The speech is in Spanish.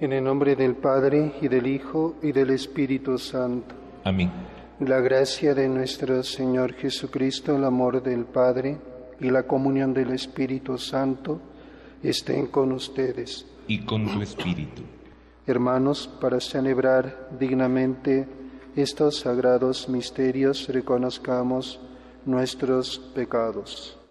En el nombre del Padre, y del Hijo, y del Espíritu Santo. Amén. La gracia de nuestro Señor Jesucristo, el amor del Padre, y la comunión del Espíritu Santo, estén con ustedes. Y con tu espíritu. Hermanos, para celebrar dignamente estos sagrados misterios, reconozcamos nuestros pecados.